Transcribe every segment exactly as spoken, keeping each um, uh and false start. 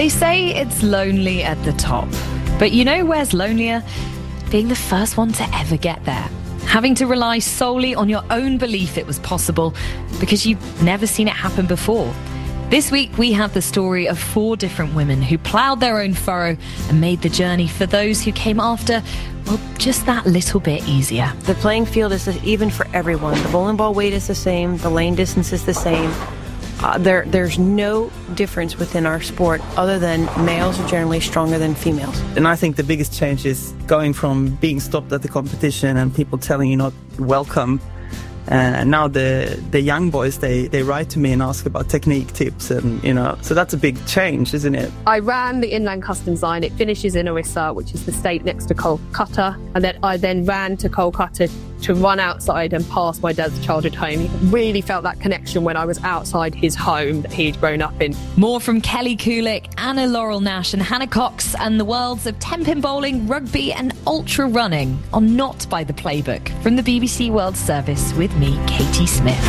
They say it's lonely at the top. But you know where's lonelier? Being the first one to ever get there. Having to rely solely on your own belief it was possible because you've never seen it happen before. This week we have the story of four different women who ploughed their own furrow and made the journey for those who came after, well, just that little bit easier. The playing field is even for everyone. The bowling ball weight is the same. The lane distance is the same. Uh, there, there's no difference within our sport other than males are generally stronger than females. And I think the biggest change is going from being stopped at the competition and people telling you not welcome. And now the the young boys, they, they write to me and ask about technique tips, and you know, so that's a big change, isn't it? I ran the Inland Customs Line. It finishes in Orissa, which is the state next to Kolkata, and then I then ran to Kolkata to run outside and pass my dad's childhood home. He really felt that connection when I was outside his home that he'd grown up in. More from Kelly Kulik, Anna Laurel Nash and Hannah Cox and the worlds of ten-pin bowling, rugby and ultra running on Not by the Playbook from the B B C World Service with me, Katie Smith.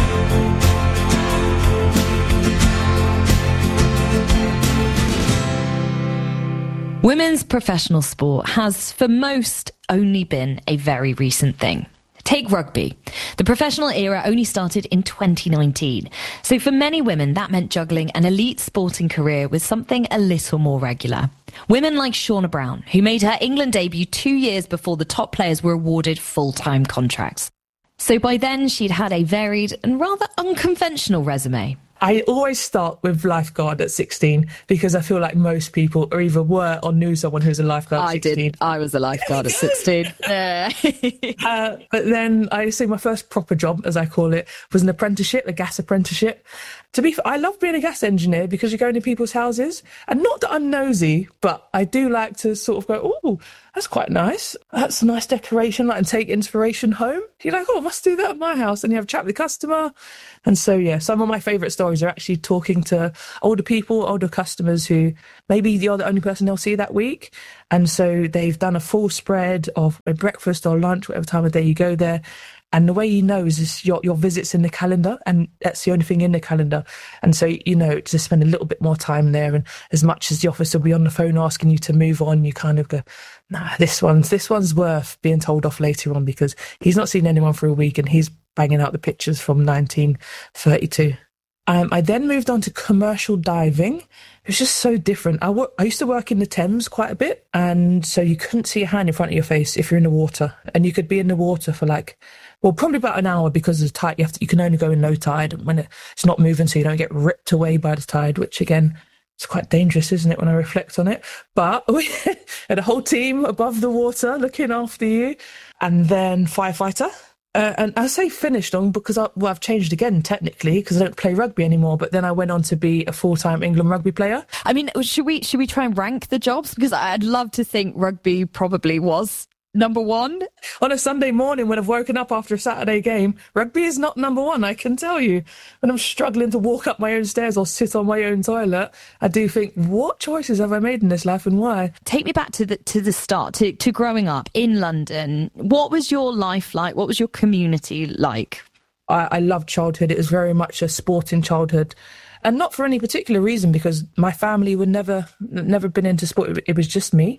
Women's professional sport has, for most, only been a very recent thing. Take rugby. The professional era only started in twenty nineteen. So for many women, that meant juggling an elite sporting career with something a little more regular. Women like Shauna Brown, who made her England debut two years before the top players were awarded full-time contracts. So by then, she'd had a varied and rather unconventional resume. I always start with lifeguard at sixteen because I feel like most people or either were or knew someone who's a lifeguard at I sixteen. did. I was a lifeguard at sixteen. uh, but then I say my first proper job, as I call it, was an apprenticeship, a gas apprenticeship. To be fair, I love being a gas engineer because you go into people's houses, and not that I'm nosy, but I do like to sort of go, oh, that's quite nice. That's a nice decoration, like, and take inspiration home. You're like, oh, I must do that at my house. And you have a chat with the customer. And so, yeah, some of my favourite stories are actually talking to older people, older customers who maybe you're the only person they'll see that week. And so they've done a full spread of a breakfast or lunch, whatever time of day you go there. And the way you know is this, your, your visit's in the calendar, and that's the only thing in the calendar. And so, you know, to spend a little bit more time there, and as much as the officer will be on the phone asking you to move on, you kind of go, nah, this one's, this one's worth being told off later on because he's not seen anyone for a week and he's banging out the pictures from nineteen thirty-two. Um, I then moved on to commercial diving. It was just so different. I, wo- I used to work in the Thames quite a bit, and so you couldn't see a hand in front of your face if you're in the water, and you could be in the water for like, well, probably about an hour because of the tide. You have to, you can only go in low tide when it, it's not moving, so you don't get ripped away by the tide, which again, it's quite dangerous, isn't it, when I reflect on it? But we had a whole team above the water looking after you, and then firefighter. Uh, and I say finished on because I, well, I've changed again technically because I don't play rugby anymore. But then I went on to be a full-time England rugby player. I mean, should we should we try and rank the jobs? Because I'd love to think rugby probably was number one. On a Sunday morning when I've woken up after a Saturday game, rugby is not number one, I can tell you. When I'm struggling to walk up my own stairs or sit on my own toilet, I do think, what choices have I made in this life and why? Take me back to the to the start, to, to growing up in London. What was your life like? What was your community like? I, I loved childhood. It was very much a sporting childhood. And not for any particular reason, because my family would never, never been into sport. It was just me.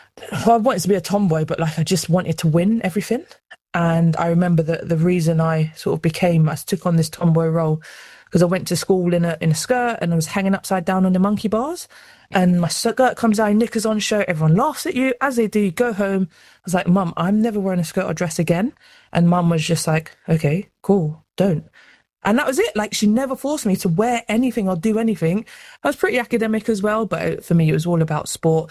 I wanted to be a tomboy, but like I just wanted to win everything. And I remember that the reason I sort of became, I took on this tomboy role because I went to school in a in a skirt and I was hanging upside down on the monkey bars. And my skirt comes down, knickers on show, everyone laughs at you. As they do, you go home. I was like, Mum, I'm never wearing a skirt or dress again. And Mum was just like, okay, cool, don't. And that was it. Like, she never forced me to wear anything or do anything. I was pretty academic as well, but for me, it was all about sport.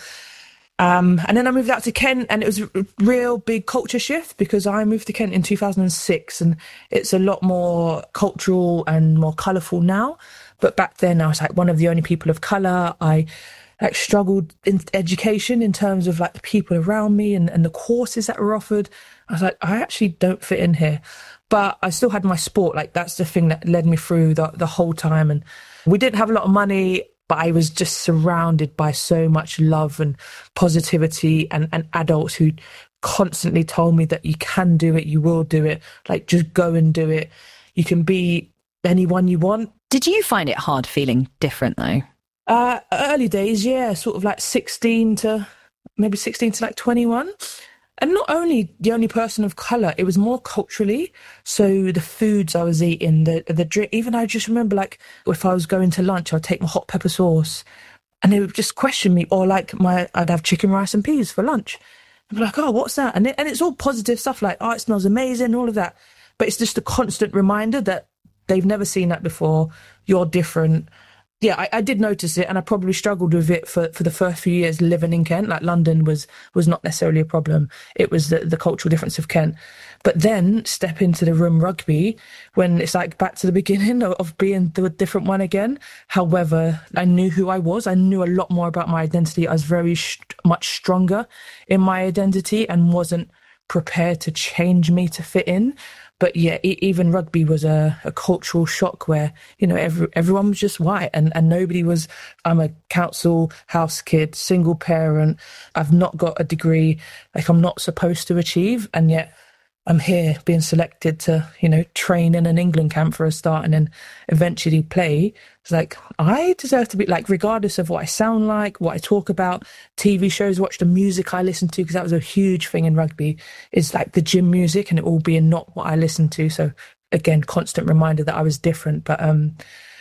Um, and then I moved out to Kent, and it was a real big culture shift because I moved to Kent in two thousand six, and it's a lot more cultural and more colourful now. But back then I was like one of the only people of colour. I like struggled in education in terms of like the people around me and, and the courses that were offered. I was like, I actually don't fit in here. But I still had my sport. Like, that's the thing that led me through the, the whole time. And we didn't have a lot of money, but I was just surrounded by so much love and positivity and, and adults who constantly told me that you can do it, you will do it. Like, just go and do it. You can be anyone you want. Did you find it hard feeling different, though? Uh, early days, yeah, sort of like sixteen to maybe sixteen to like twenty-one. And not only the only person of colour, it was more culturally. So the foods I was eating, the the drink, even I just remember like if I was going to lunch, I'd take my hot pepper sauce and they would just question me, or like my, I'd have chicken, rice and peas for lunch. I'd be like, oh, what's that? And, it, and it's all positive stuff like, oh, it smells amazing, all of that. But it's just a constant reminder that they've never seen that before. You're different. Yeah, I, I did notice it, and I probably struggled with it for, for the first few years living in Kent. Like London was was not necessarily a problem. It was the, the cultural difference of Kent. But then step into the room rugby when it's like back to the beginning of, of being the different one again. However, I knew who I was. I knew a lot more about my identity. I was very st- much stronger in my identity and wasn't prepared to change me to fit in. But yeah, e- even rugby was a, a cultural shock where, you know, every, everyone was just white and, and nobody was, I'm a council house kid, single parent. I've not got a degree like I'm not supposed to achieve. And yet I'm here being selected to, you know, train in an England camp for a start and then eventually play. It's like, I deserve to be, like, regardless of what I sound like, what I talk about, T V shows, watch the music I listen to, because that was a huge thing in rugby, is like the gym music and it all being not what I listened to. So again, constant reminder that I was different. But um,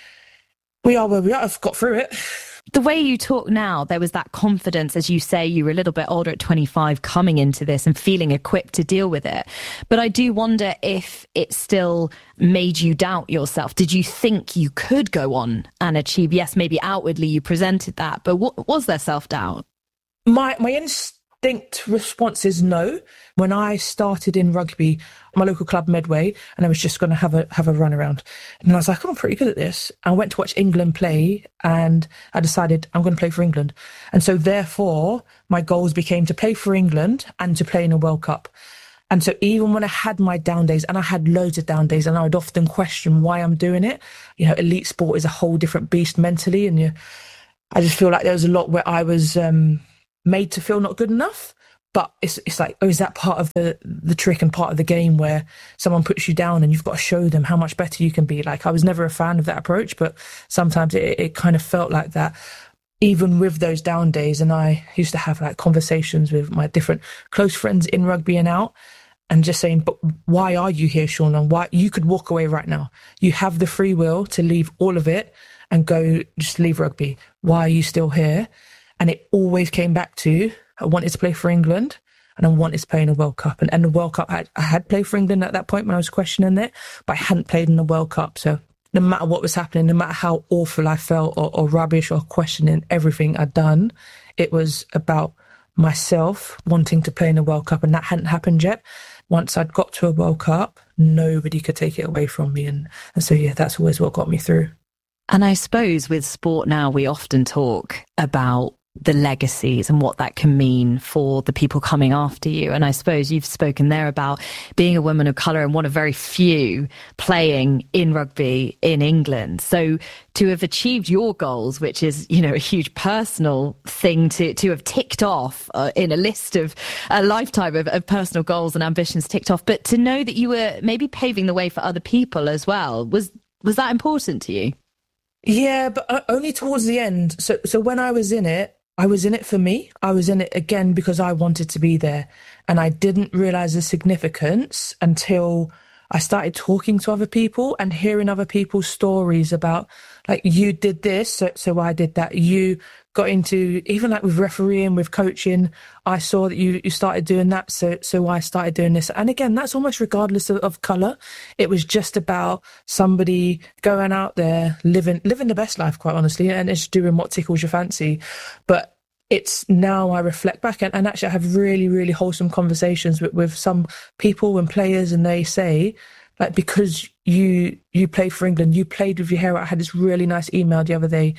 we are where we are. I've got through it. The way you talk now, there was that confidence, as you say, you were a little bit older at twenty-five coming into this and feeling equipped to deal with it. But I do wonder if it still made you doubt yourself. Did you think you could go on and achieve? Yes, maybe outwardly you presented that, but what, was there self-doubt? My, my instinct response is no. When I started in rugby, my local club Medway, and I was just going to have a have a run around, and I was like, oh, I'm pretty good at this. I went to watch England play, and I decided I'm going to play for England, and so therefore my goals became to play for England and to play in a World Cup. And so even when I had my down days, and I had loads of down days, and I would often question why I'm doing it. You know, elite sport is a whole different beast mentally, and you, I just feel like there was a lot where I was um, made to feel not good enough. But it's it's like, oh, is that part of the, the trick and part of the game where someone puts you down and you've got to show them how much better you can be? Like, I was never a fan of that approach, but sometimes it, it kind of felt like that, even with those down days. And I used to have like conversations with my different close friends in rugby and out, and just saying, but why are you here, Sean? And why you could walk away right now? You have the free will to leave all of it and go just leave rugby. Why are you still here? And it always came back to, I wanted to play for England and I wanted to play in a World Cup. And, and the World Cup, I, I had played for England at that point when I was questioning it, but I hadn't played in the World Cup. So no matter what was happening, no matter how awful I felt or, or rubbish or questioning everything I'd done, it was about myself wanting to play in a World Cup. And that hadn't happened yet. Once I'd got to a World Cup, nobody could take it away from me. And, and so, yeah, that's always what got me through. And I suppose with sport now, we often talk about the legacies and what that can mean for the people coming after you. And I suppose you've spoken there about being a woman of colour and one of very few playing in rugby in England. So to have achieved your goals, which is, you know, a huge personal thing to, to have ticked off uh, in a list of a lifetime of, of personal goals and ambitions ticked off, but to know that you were maybe paving the way for other people as well, was was that important to you? Yeah, but only towards the end. So, so when I was in it, I was in it for me. I was in it again because I wanted to be there. And I didn't realise the significance until I started talking to other people and hearing other people's stories about, like, you did this, so, so I did that. You got into, even like with refereeing, with coaching, I saw that you, you started doing that, so so I started doing this. And again, that's almost regardless of, of colour. It was just about somebody going out there, living living the best life, quite honestly, and it's doing what tickles your fancy. But it's now I reflect back and, and actually I have really, really wholesome conversations with, with some people and players, and they say, like, because you you played for England, you played with your hair out. I had this really nice email the other day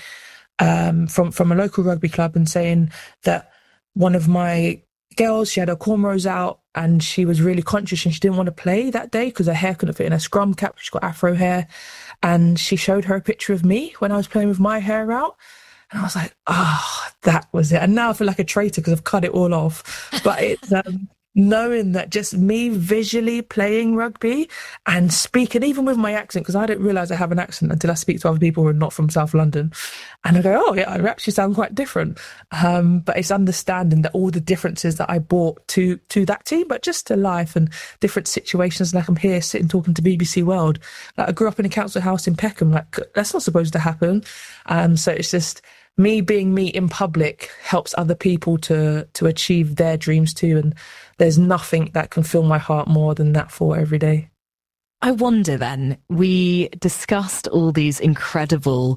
um, from, from a local rugby club, and saying that one of my girls, she had her cornrows out and she was really conscious and she didn't want to play that day because her hair couldn't fit in her scrum cap. She's got afro hair. And she showed her a picture of me when I was playing with my hair out. And I was like, oh, that was it. And now I feel like a traitor because I've cut it all off. But it's, um, knowing that just me visually playing rugby and speaking, even with my accent, because I didn't realise I have an accent until I speak to other people who are not from South London. And I go, oh, yeah, I actually sound quite different. Um, but it's understanding that all the differences that I brought to to that team, but just to life and different situations. Like I'm here sitting talking to B B C World. Like I grew up in a council house in Peckham. Like that's not supposed to happen. Um, so it's just me being me in public helps other people to to achieve their dreams too. And there's nothing that can fill my heart more than that for every day. I wonder then, we discussed all these incredible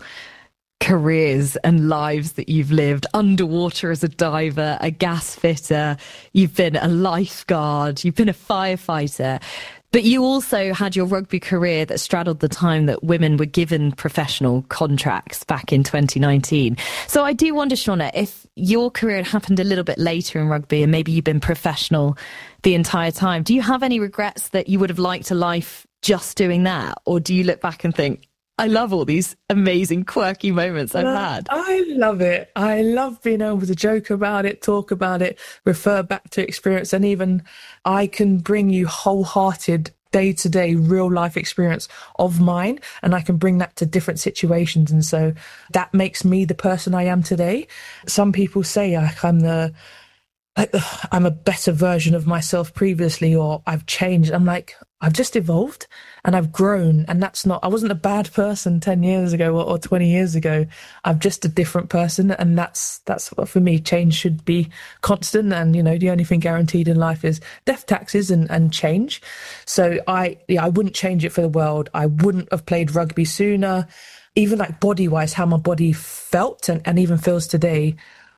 careers and lives that you've lived underwater as a diver, a gas fitter, you've been a lifeguard, you've been a firefighter. But you also had your rugby career that straddled the time that women were given professional contracts back in twenty nineteen. So I do wonder, Shauna, if your career had happened a little bit later in rugby and maybe you've been professional the entire time, do you have any regrets that you would have liked a life just doing that? Or do you look back and think, I love all these amazing, quirky moments I've uh, had? I love it. I love being able to joke about it, talk about it, refer back to experience. And even I can bring you wholehearted, day-to-day, real-life experience of mine. And I can bring that to different situations. And so that makes me the person I am today. Some people say like, I'm the... Like, I'm a better version of myself previously, or I've changed. I'm like, I've just evolved and I've grown. And that's not, I wasn't a bad person ten years ago or, or twenty years ago. I'm just a different person. And that's, that's what for me, change should be constant. And, you know, the only thing guaranteed in life is death, taxes and, and change. So I, yeah, I wouldn't change it for the world. I wouldn't have played rugby sooner. Even like body wise, how my body felt and, and even feels today,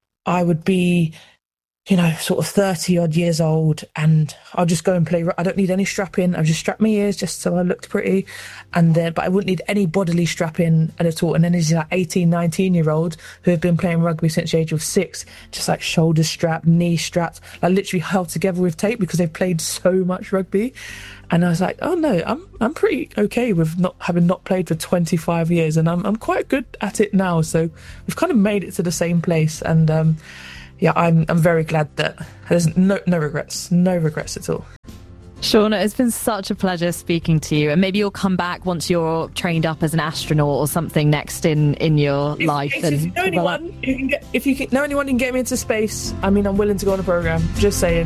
I would be, you know, sort of thirty odd years old and I'll just go and play. I don't need any strap in. I'll just strap my ears just so I looked pretty. And then, but I wouldn't need any bodily strap in at all. And then there's like eighteen, nineteen year olds who have been playing rugby since the age of six, just like shoulder strap, knee straps, like literally held together with tape because they've played so much rugby. And I was like, oh no, I'm I'm pretty okay with not having not played for twenty-five years. And I'm I'm quite good at it now. So we've kind of made it to the same place. And, um, yeah, I'm I'm very glad that there's no no regrets, no regrets at all. Shauna, it's been such a pleasure speaking to you, and maybe you'll come back once you're trained up as an astronaut or something next in, in your if, life. If, and if you know anyone, you can get, if you can, know anyone who can get me into space, I mean, I'm willing to go on a program. Just saying.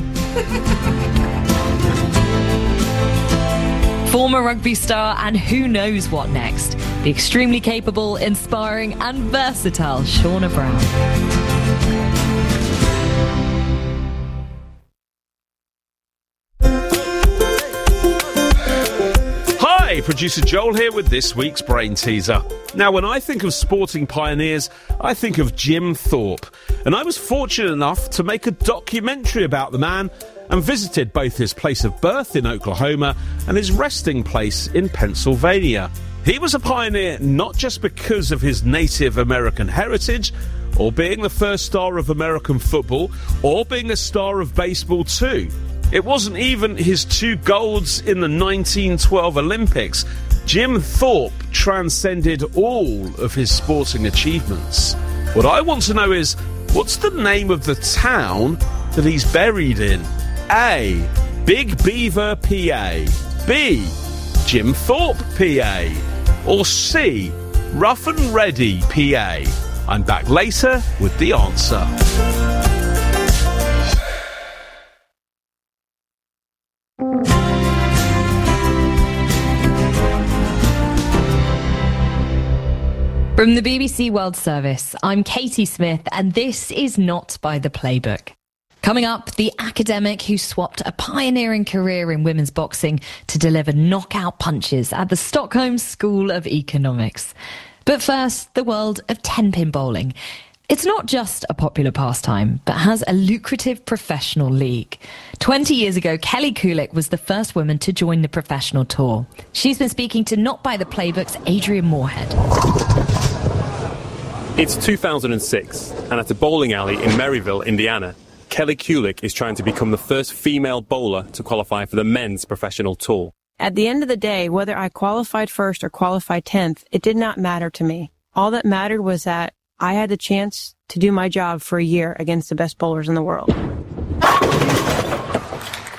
Former rugby star and who knows what next? The extremely capable, inspiring, and versatile Shauna Brown. Hey, producer Joel here with this week's Brain Teaser. Now, when I think of sporting pioneers, I think of Jim Thorpe. And I was fortunate enough to make a documentary about the man and visited both his place of birth in Oklahoma and his resting place in Pennsylvania. He was a pioneer not just because of his Native American heritage, or being the first star of American football, or being a star of baseball too. It wasn't even his two golds in the nineteen twelve Olympics. Jim Thorpe transcended all of his sporting achievements. What I want to know is, what's the name of the town that he's buried in? A. Big Beaver, P A. B. Jim Thorpe, P A. Or C. Rough and Ready, P A. I'm back later with the answer. From the B B C World Service, I'm Katie Smith, and this is Not by the Playbook. Coming up, the academic who swapped a pioneering career in women's boxing to deliver knockout punches at the Stockholm School of Economics. But first, the world of ten-pin bowling. It's not just a popular pastime, but has a lucrative professional league. Twenty years ago, Kelly Kulick was the first woman to join the professional tour. She's been speaking to Not by the Playbook's Adrian Moorhead. It's two thousand six, and at a bowling alley in Maryville, Indiana, Kelly Kulick is trying to become the first female bowler to qualify for the men's professional tour. At the end of the day, whether I qualified first or qualified tenth, it did not matter to me. All that mattered was that I had the chance to do my job for a year against the best bowlers in the world.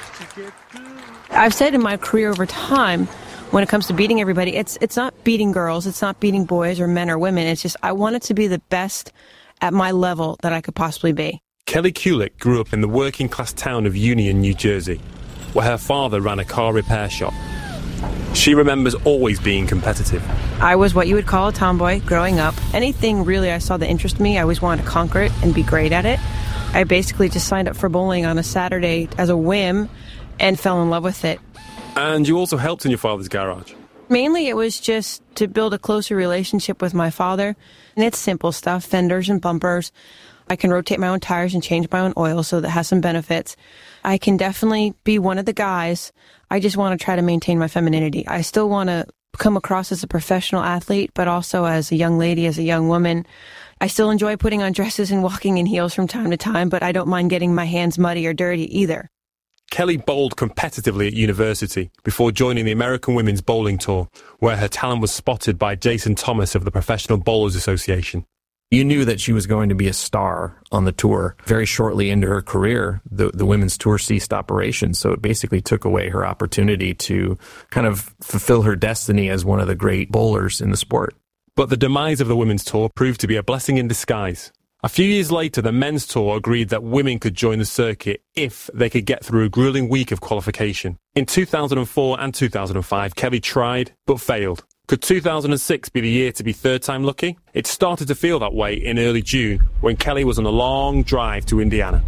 I've said in my career over time, when it comes to beating everybody, it's it's not beating girls, it's not beating boys or men or women. It's just I wanted to be the best at my level that I could possibly be. Kelly Kulick grew up in the working-class town of Union, New Jersey, where her father ran a car repair shop. She remembers always being competitive. I was what you would call a tomboy growing up. Anything really I saw that interested me, I always wanted to conquer it and be great at it. I basically just signed up for bowling on a Saturday as a whim and fell in love with it. And you also helped in your father's garage. Mainly it was just to build a closer relationship with my father. And it's simple stuff, fenders and bumpers. I can rotate my own tires and change my own oil, so that has some benefits. I can definitely be one of the guys. I just want to try to maintain my femininity. I still want to come across as a professional athlete, but also as a young lady, as a young woman. I still enjoy putting on dresses and walking in heels from time to time, but I don't mind getting my hands muddy or dirty either. Kelly bowled competitively at university before joining the American Women's Bowling Tour, where her talent was spotted by Jason Thomas of the Professional Bowlers Association. You knew that she was going to be a star on the tour. Very shortly into her career, the, the women's tour ceased operations, so it basically took away her opportunity to kind of fulfill her destiny as one of the great bowlers in the sport. But the demise of the women's tour proved to be a blessing in disguise. A few years later, the men's tour agreed that women could join the circuit if they could get through a grueling week of qualification. In two thousand four and two thousand five, Kelly tried, but failed. Could two thousand six be the year to be third time lucky? It started to feel that way in early June when Kelly was on a long drive to Indiana.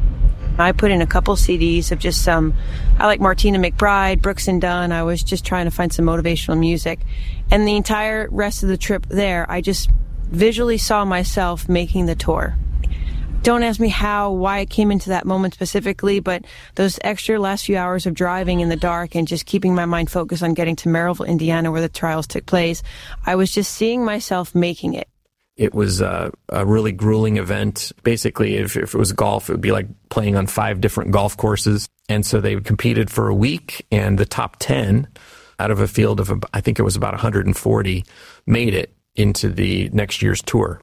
I put in a couple C Ds of just some, I like Martina McBride, Brooks and Dunn. I was just trying to find some motivational music. And the entire rest of the trip there, I just visually saw myself making the tour. Don't ask me how, why it came into that moment specifically, but those extra last few hours of driving in the dark and just keeping my mind focused on getting to Merrillville, Indiana, where the trials took place, I was just seeing myself making it. It was a, a really grueling event. Basically, if, if it was golf, it would be like playing on five different golf courses. And so they competed for a week, and the top ten out of a field of, I think it was about one hundred forty, made it into the next year's tour.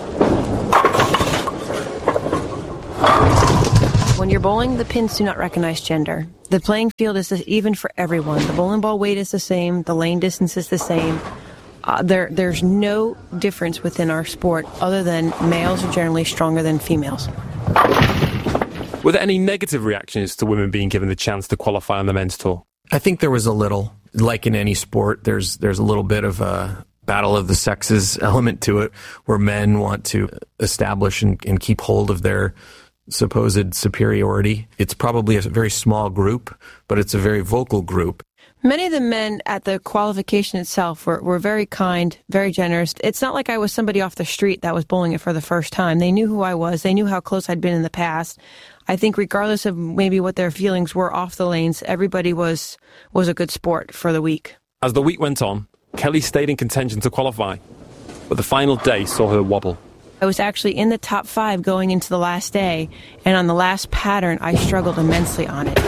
When you're bowling, the pins do not recognize gender. The playing field is even for everyone. The bowling ball weight is the same. The lane distance is the same. Uh, there, there's no difference within our sport other than males are generally stronger than females. Were there any negative reactions to women being given the chance to qualify on the men's tour? I think there was a little. Like in any sport, there's there's a little bit of a battle of the sexes element to it, where men want to establish and, and keep hold of their supposed superiority. It's probably a very small group, but it's a very vocal group. Many of the men at the qualification itself were, were very kind, very generous. It's not like I was somebody off the street that was bowling it for the first time. They knew who I was. They knew how close I'd been in the past. I think regardless of maybe what their feelings were off the lanes, everybody was was a good sport for the week. As the week went on, Kelly stayed in contention to qualify, but the final day saw her wobble. I was actually in the top five going into the last day, and on the last pattern, I struggled immensely on it.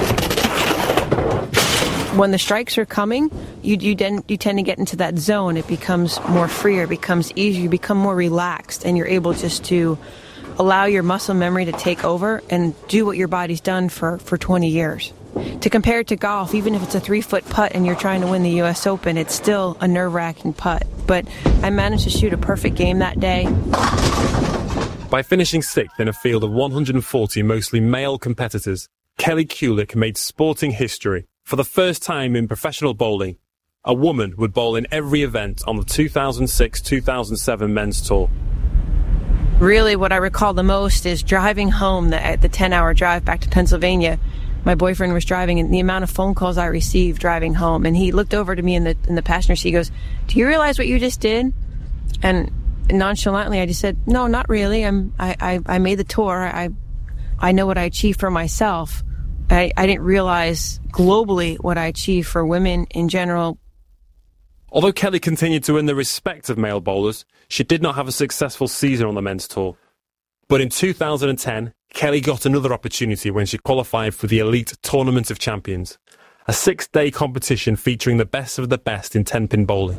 When the strikes are coming, you you, den- you tend to get into that zone. It becomes more freer, it becomes easier, you become more relaxed, and you're able just to allow your muscle memory to take over and do what your body's done for, for twenty years. To compare it to golf, even if it's a three-foot putt and you're trying to win the U S Open, it's still a nerve-wracking putt. But I managed to shoot a perfect game that day. By finishing sixth in a field of one hundred forty mostly male competitors, Kelly Kulick made sporting history. For the first time in professional bowling, a woman would bowl in every event on the two thousand six two thousand seven men's tour. Really, what I recall the most is driving home the, the ten-hour drive back to Pennsylvania. My boyfriend was driving, and the amount of phone calls I received driving home, and he looked over to me in the in the passenger seat. He goes, "Do you realize what you just did?" And nonchalantly, I just said, "No, not really. I'm I I, I made the tour. I I know what I achieved for myself. I, I didn't realize globally what I achieved for women in general." Although Kelly continued to win the respect of male bowlers, she did not have a successful season on the men's tour. But in two thousand ten, Kelly got another opportunity when she qualified for the Elite Tournament of Champions, a six-day competition featuring the best of the best in ten-pin bowling.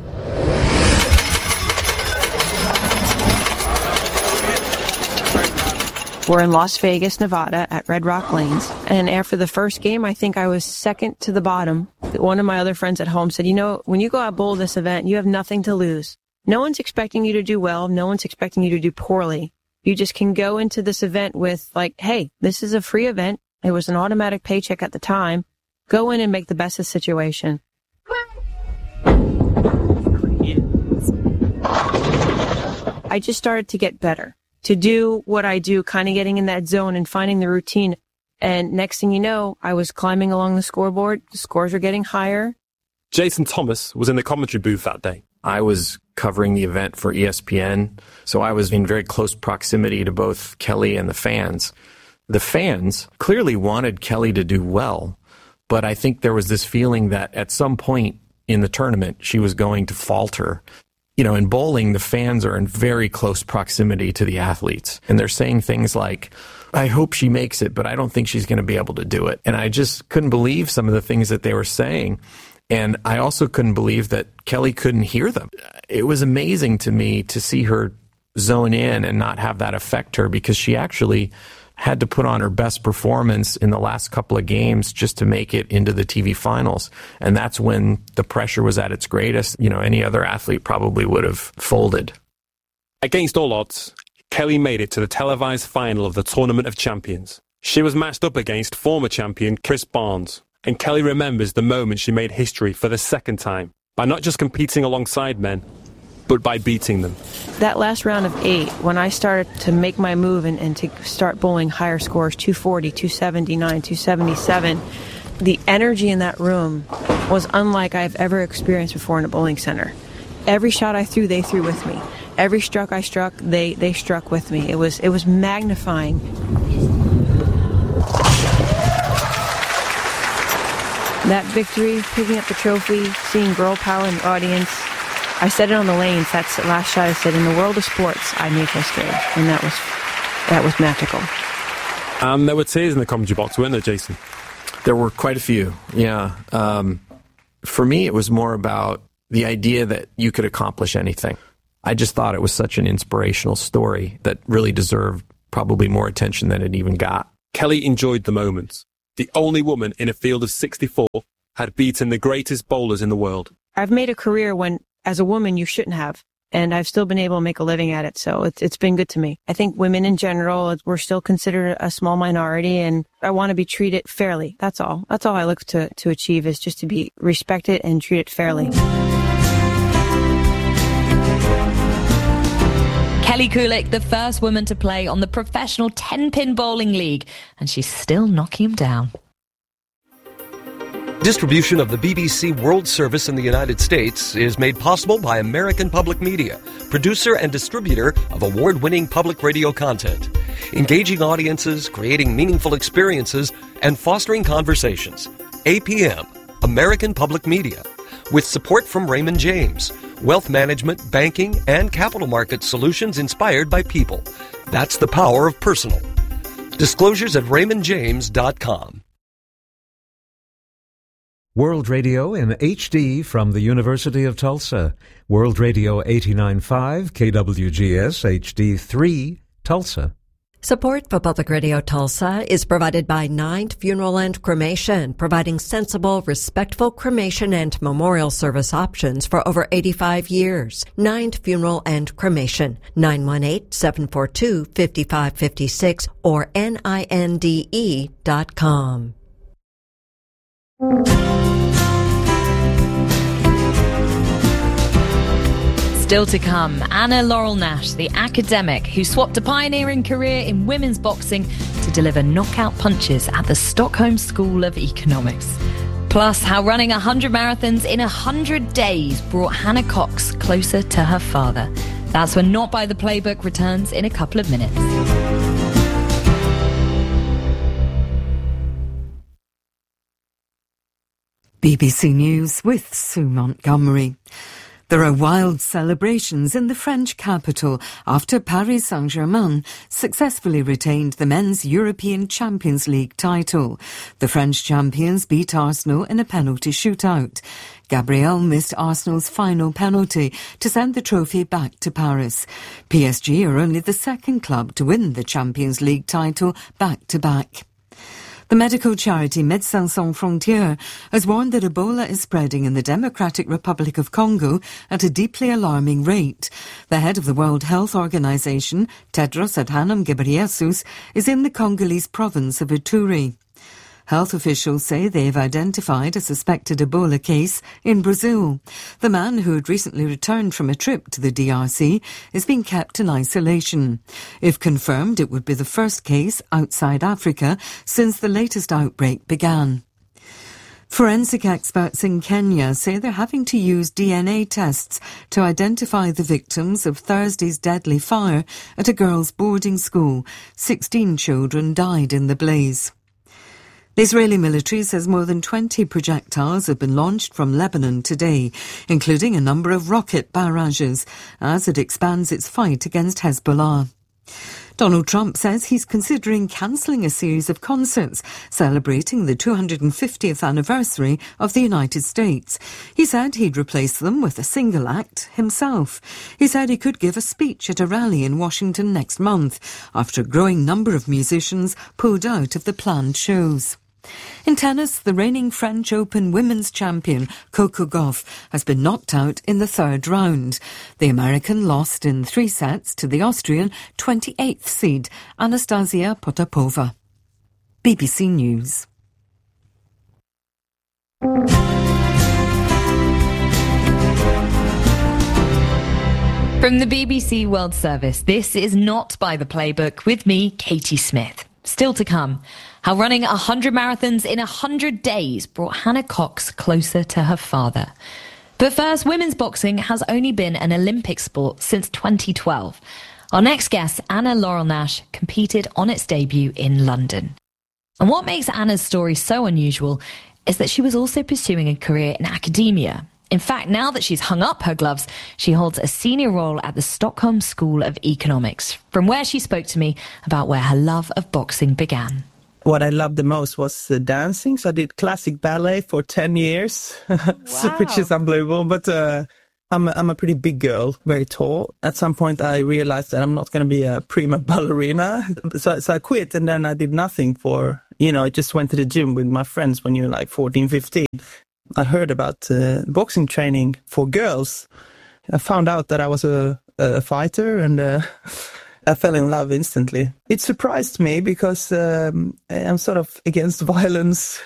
We're in Las Vegas, Nevada at Red Rock Lanes. And after the first game, I think I was second to the bottom. One of my other friends at home said, you know, when you go out bowl this event, you have nothing to lose. No one's expecting you to do well. No one's expecting you to do poorly. You just can go into this event with like, hey, this is a free event. It was an automatic paycheck at the time. Go in and make the best of the situation. I just started to get better, to do what I do, kind of getting in that zone and finding the routine. And next thing you know, I was climbing along the scoreboard. The scores are getting higher. Jason Thomas was in the commentary booth that day. I was covering the event for E S P N, so I was in very close proximity to both Kelly and the fans. The fans clearly wanted Kelly to do well, but I think there was this feeling that at some point in the tournament, she was going to falter. You know, in bowling, the fans are in very close proximity to the athletes, and they're saying things like, I hope she makes it, but I don't think she's going to be able to do it. And I just couldn't believe some of the things that they were saying. And I also couldn't believe that Kelly couldn't hear them. It was amazing to me to see her zone in and not have that affect her, because she actually had to put on her best performance in the last couple of games just to make it into the T V finals. And that's when the pressure was at its greatest. You know, any other athlete probably would have folded. Against all odds, Kelly made it to the televised final of the Tournament of Champions. She was matched up against former champion Chris Barnes. And Kelly remembers the moment she made history for the second time by not just competing alongside men, but by beating them. That last round of eight, when I started to make my move and, and to start bowling higher scores, two forty, two seventy-nine, two seventy-seven, the energy in that room was unlike I've ever experienced before in a bowling center. Every shot I threw, they threw with me. Every stroke I struck, they, they struck with me. It was, it was magnifying. That victory, picking up the trophy, seeing girl power in the audience, I said it on the lanes. That's the last shot I said, in the world of sports, I made history. And that was that was magical. And there were tears in the commentary box, weren't there, Jason? There were quite a few, yeah. Um, for me, it was more about the idea that you could accomplish anything. I just thought it was such an inspirational story that really deserved probably more attention than it even got. Kelly enjoyed the moment. The only woman in a field of sixty-four had beaten the greatest bowlers in the world. I've made a career when, as a woman, you shouldn't have. And I've still been able to make a living at it. So it's, it's been good to me. I think women in general, we're still considered a small minority, and I want to be treated fairly. That's all. That's all I look to, to achieve, is just to be respected and treated fairly. Kelly Kulick, the first woman to play on the professional ten-pin bowling league, and she's still knocking him down. Distribution of the B B C World Service in the United States is made possible by American Public Media, producer and distributor of award-winning public radio content, engaging audiences, creating meaningful experiences, and fostering conversations. A P M, American Public Media, with support from Raymond James, wealth management, banking, and capital market solutions inspired by people. That's the power of personal. Disclosures at raymond james dot com. World Radio in H D from the University of Tulsa. World Radio eighty-nine point five, K W G S H D three, Tulsa. Support for Public Radio Tulsa is provided by Ninth Funeral and Cremation, providing sensible, respectful cremation and memorial service options for over eighty-five years. Ninth Funeral and Cremation, nine one eight, seven four two, five five five six or N I N D E dot com. Still to come, Anna Laurel Nash, the academic who swapped a pioneering career in women's boxing to deliver knockout punches at the Stockholm School of Economics. Plus, how running one hundred marathons in one hundred days brought Hannah Cox closer to her father. That's when Not By the Playbook returns in a couple of minutes. B B C News with Sue Montgomery. There are wild celebrations in the French capital after Paris Saint-Germain successfully retained the men's European Champions League title. The French champions beat Arsenal in a penalty shootout. Gabriel missed Arsenal's final penalty to send the trophy back to Paris. P S G are only the second club to win the Champions League title back-to-back. The medical charity Médecins Sans Frontières has warned that Ebola is spreading in the Democratic Republic of Congo at a deeply alarming rate. The head of the World Health Organization, Tedros Adhanom Ghebreyesus, is in the Congolese province of Ituri. Health officials say they've identified a suspected Ebola case in Brazil. The man, who had recently returned from a trip to the D R C, is being kept in isolation. If confirmed, it would be the first case outside Africa since the latest outbreak began. Forensic experts in Kenya say they're having to use D N A tests to identify the victims of Thursday's deadly fire at a girls' boarding school. Sixteen children died in the blaze. The Israeli military says more than twenty projectiles have been launched from Lebanon today, including a number of rocket barrages, as it expands its fight against Hezbollah. Donald Trump says he's considering cancelling a series of concerts celebrating the two hundred fiftieth anniversary of the United States. He said he'd replace them with a single act himself. He said he could give a speech at a rally in Washington next month after a growing number of musicians pulled out of the planned shows. In tennis, the reigning French Open women's champion Coco Gauff has been knocked out in the third round. The American lost in three sets to the Austrian twenty-eighth seed Anastasia Potapova. B B C News. From the B B C World Service, this is Not by the Playbook with me, Katie Smith. Still to come, how running one hundred marathons in one hundred days brought Hannah Cox closer to her father. But first, women's boxing has only been an Olympic sport since twenty twelve. Our next guest, Anna Laurel Nash, competed on its debut in London. And what makes Anna's story so unusual is that she was also pursuing a career in academia. In fact, now that she's hung up her gloves, she holds a senior role at the Stockholm School of Economics, from where she spoke to me about where her love of boxing began. What I loved the most was uh, dancing. So I did classic ballet for ten years, wow. which is unbelievable. But uh, I'm, a, I'm a pretty big girl, very tall. At some point, I realized that I'm not going to be a prima ballerina. So, so I quit, and then I did nothing for, you know, I just went to the gym with my friends when you're like fourteen, fifteen. I heard about uh, boxing training for girls. I found out that I was a, a fighter, and uh, I fell in love instantly. It surprised me because um, I'm sort of against violence.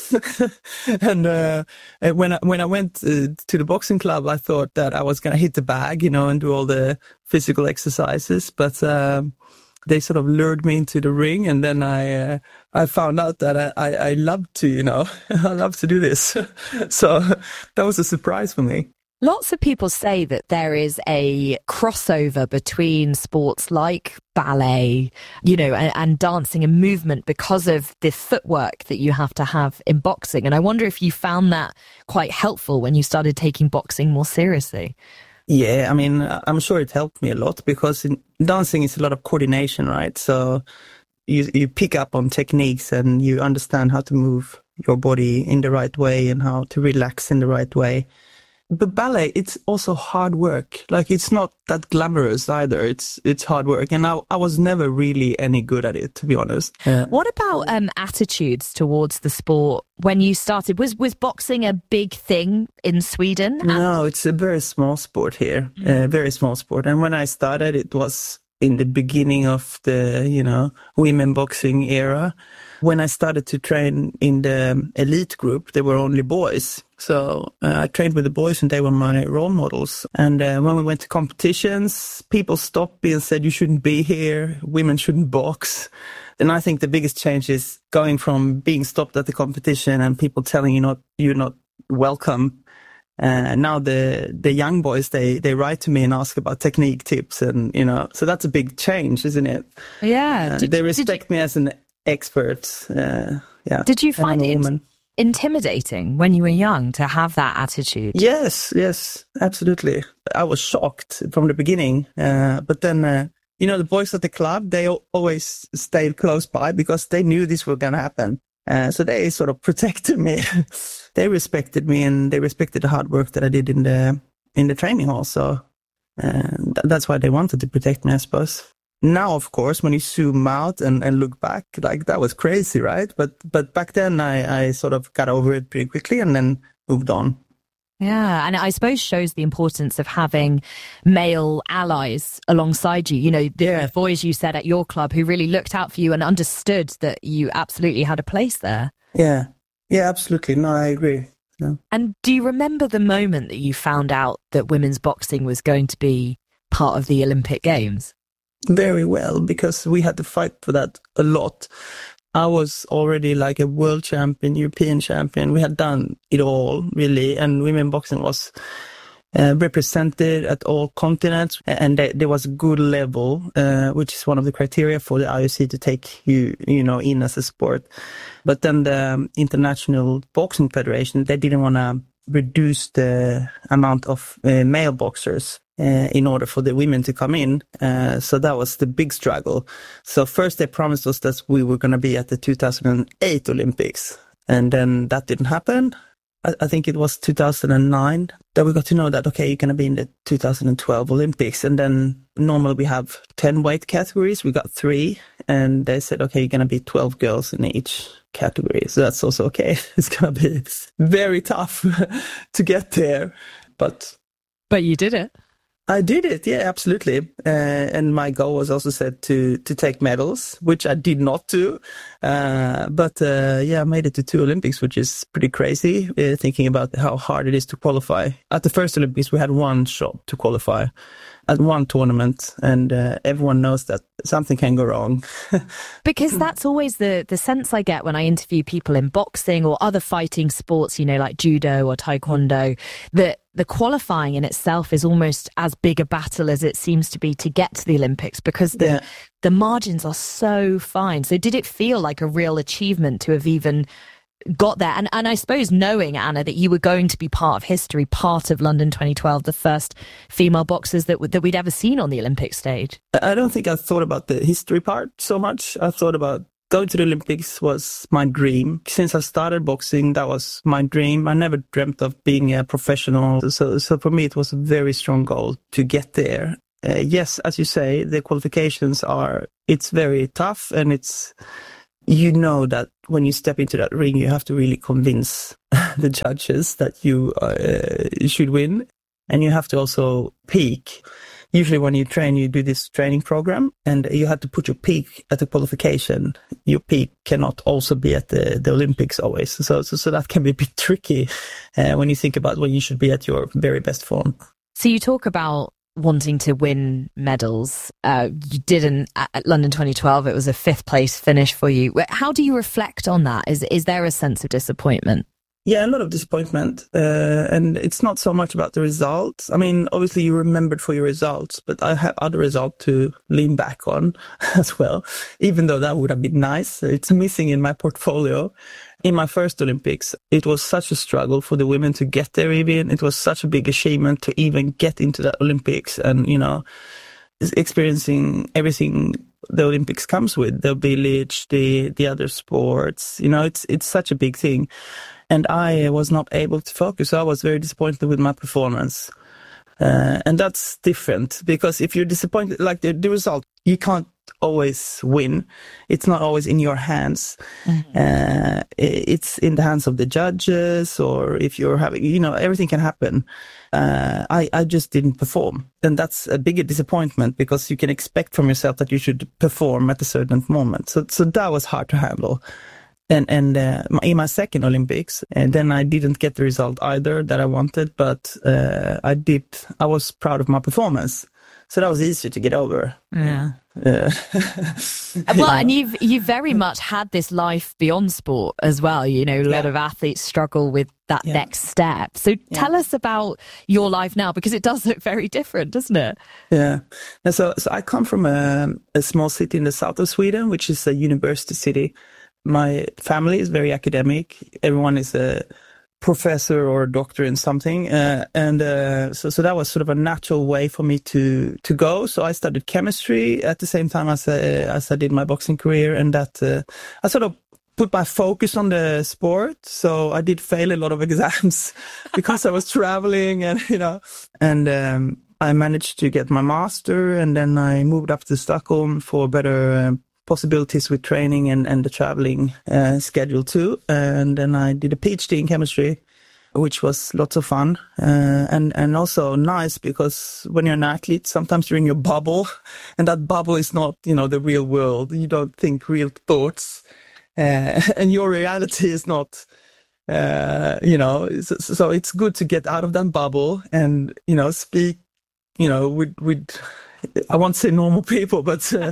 and uh, when I, when I went uh, to the boxing club, I thought that I was going to hit the bag, you know, and do all the physical exercises. But um, they sort of lured me into the ring, and then I uh, I found out that I, I, I love to, you know, I love to do this. So that was a surprise for me. Lots of people say that there is a crossover between sports like ballet, you know, and, and dancing and movement because of the footwork that you have to have in boxing. And I wonder if you found that quite helpful when you started taking boxing more seriously. Yeah, I mean, I'm sure it helped me a lot because in dancing is a lot of coordination, right? So you you pick up on techniques and you understand how to move your body in the right way and how to relax in the right way. But ballet, it's also hard work. Like, it's not that glamorous either. It's it's hard work. And I, I was never really any good at it, to be honest. Yeah. What about um, attitudes towards the sport when you started? Was was boxing a big thing in Sweden? No, it's a very small sport here. A mm. uh, very small sport. And when I started, it was in the beginning of the, you know, women boxing era. When I started to train in the elite group, there were only boys. So uh, I trained with the boys and they were my role models. And uh, when we went to competitions, people stopped me and said, you shouldn't be here. Women shouldn't box. Then I think the biggest change is going from being stopped at the competition and people telling you not, you're not welcome. And uh, now the, the young boys, they, they write to me and ask about technique tips. And, you know, so that's a big change, isn't it? Yeah. Uh, did, they respect you... me as an expert. Uh, yeah. Did you find it intimidating when you were young to have that attitude? Yes, yes, absolutely. I was shocked from the beginning. Uh, but then, uh, you know, the boys at the club, they always stayed close by because they knew this was going to happen. Uh, so they sort of protected me. they respected me and they respected the hard work that I did in the in the training hall. So uh, th- that's why they wanted to protect me, I suppose. Now, of course, when you zoom out and, and look back, like that was crazy, right? But but back then I, I sort of got over it pretty quickly and then moved on. Yeah, and I suppose shows the importance of having male allies alongside you. You know, the yeah. boys you said at your club who really looked out for you and understood that you absolutely had a place there. Yeah, yeah, absolutely. No, I agree. No. And do you remember the moment that you found out that women's boxing was going to be part of the Olympic Games? Very well, because we had to fight for that a lot. I was already like a world champion, European champion. We had done it all, really. And women boxing was uh, represented at all continents. And th- there was a good level, uh, which is one of the criteria for the I O C to take you, you know, in as a sport. But then the um, International Boxing Federation, they didn't want to reduce the amount of uh, male boxers. Uh, in order for the women to come in. Uh, so that was the big struggle. So first they promised us that we were going to be at the two thousand eight Olympics. And then that didn't happen. I, I think it was two thousand nine that we got to know that, okay, you're going to be in the two thousand twelve Olympics. And then normally we have ten weight categories. We got three. And they said, okay, you're going to be twelve girls in each category. So that's also okay. It's going to be very tough to get there. But But you did it. I did it, yeah, absolutely. Uh, and my goal was also set to to take medals, which I did not do. Uh, but uh, yeah, I made it to two Olympics, which is pretty crazy, uh, thinking about how hard it is to qualify. At the first Olympics, we had one shot to qualify at one tournament, and uh, everyone knows that something can go wrong. Because that's always the, the sense I get when I interview people in boxing or other fighting sports, you know, like judo or taekwondo, that the qualifying in itself is almost as big a battle as it seems to be to get to the Olympics, because the, yeah. the margins are so fine. So did it feel like a real achievement to have even got there? And and I suppose knowing, Anna, that you were going to be part of history, part of London twenty twelve, the first female boxers that, that we'd ever seen on the Olympic stage. I don't think I thought about the history part so much. I thought about going to the Olympics was my dream. Since I started boxing, that was my dream. I never dreamt of being a professional. So, so for me, it was a very strong goal to get there. Uh, yes, as you say, the qualifications are, it's very tough, and it's, you know that when you step into that ring, you have to really convince the judges that you uh, should win. And you have to also peak. Usually when you train, you do this training program, and you have to put your peak at the qualification. Your peak cannot also be at the, the Olympics always. So, so, so that can be a bit tricky uh, when you think about when you should be at your very best form. So you talk about wanting to win medals. Uh, you didn't at London twenty twelve. It was a fifth place finish for you. How do you reflect on that? Is is there a sense of disappointment? Yeah, a lot of disappointment. Uh, and it's not so much about the results. I mean, obviously you remembered for your results, but I have other results to lean back on as well, even though that would have been nice. It's missing in my portfolio. In my first Olympics, it was such a struggle for the women to get there even. It was such a big achievement to even get into the Olympics and, you know, experiencing everything the Olympics comes with, the village, the, the other sports. You know, it's, it's such a big thing. And I was not able to focus. So I was very disappointed with my performance. Uh, and that's different, because if you're disappointed, like the, the result, you can't always win. It's not always in your hands. Mm-hmm. Uh, it's in the hands of the judges, or if you're having, you know, everything can happen. Uh, I, I just didn't perform. And that's a bigger disappointment, because you can expect from yourself that you should perform at a certain moment. So, so that was hard to handle. And and uh, in my second Olympics, and then I didn't get the result either that I wanted, but uh, I did. I was proud of my performance, so that was easier to get over. Yeah. Yeah. Well, and you've you've very much had this life beyond sport as well. You know, a lot yeah. of athletes struggle with that yeah. next step. So yeah. tell us about your life now, because it does look very different, doesn't it? Yeah. And so so I come from a, a small city in the south of Sweden, which is a university city. My family is very academic. Everyone is a professor or a doctor in something. Uh, and uh, so, so that was sort of a natural way for me to, to go. So I studied chemistry at the same time as, uh, as I did my boxing career. And that uh, I sort of put my focus on the sport. So I did fail a lot of exams because I was traveling and, you know, and um, I managed to get my master, and then I moved up to Stockholm for better uh, possibilities with training and, and the traveling uh, schedule too. And then I did a PhD in chemistry, which was lots of fun uh, and, and also nice, because when you're an athlete, sometimes you're in your bubble, and that bubble is not, you know, the real world. You don't think real thoughts. Uh, and your reality is not, uh, you know, so, so it's good to get out of that bubble and, you know, speak, you know, with, with, I won't say normal people, but, uh,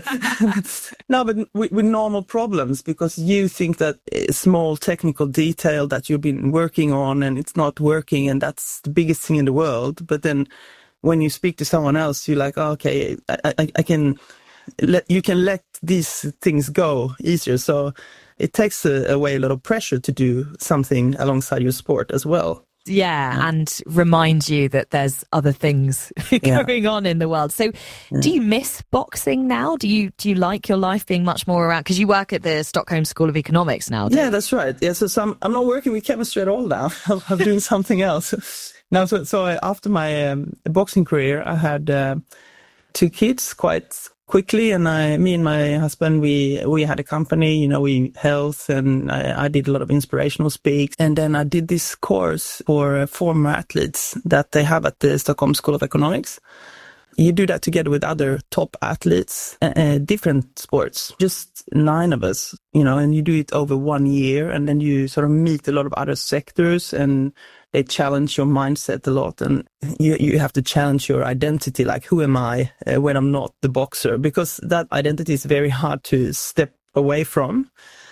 no, but with, with normal problems, because you think that a small technical detail that you've been working on and it's not working, and that's the biggest thing in the world. But then when you speak to someone else, you're like, oh, okay, I, I, I can let, you can let these things go easier. So it takes uh, away a lot of pressure to do something alongside your sport as well. Yeah, yeah. And remind you that there's other things going yeah. on in the world. So yeah. do you miss boxing now? Do you do you like your life being much more around? Because you work at the Stockholm School of Economics now. Yeah, you? That's right. Yeah, so some, I'm not working with chemistry at all now. I'm doing something else. Now, so, so after my um, boxing career, I had uh, two kids quite quickly, and I, me and my husband, we we had a company, you know, we health, and I, I did a lot of inspirational speaks, and then I did this course for uh, former athletes that they have at the Stockholm School of Economics. You do that together with other top athletes, uh, uh, different sports, just nine of us, you know, and you do it over one year, and then you sort of meet a lot of other sectors, and they challenge your mindset a lot, and you you have to challenge your identity, like, who am I uh, when I'm not the boxer? Because that identity is very hard to step away from.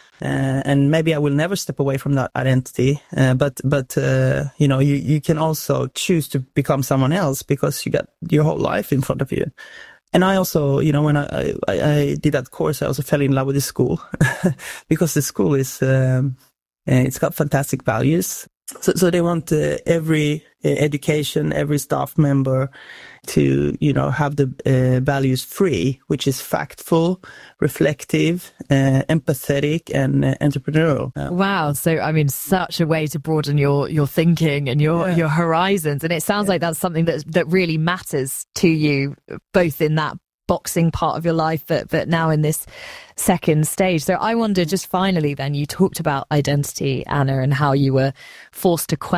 Uh, and maybe I will never step away from that identity. Uh, but, but, uh, you know, you, you can also choose to become someone else, because you got your whole life in front of you. And I also, you know, when I, I, I did that course, I also fell in love with the school because the school is, um, it's got fantastic values. So, so they want uh, every uh, education, every staff member to, you know, have the uh, values free, which is factful, reflective, uh, empathetic, and uh, entrepreneurial. Uh, wow. So, I mean, such a way to broaden your, your thinking and your, yeah. your horizons. And it sounds yeah. like that's something that, that really matters to you, both in that boxing part of your life, but but now in this second stage. So I wonder, just finally then, you talked about identity, Anna, and how you were forced to question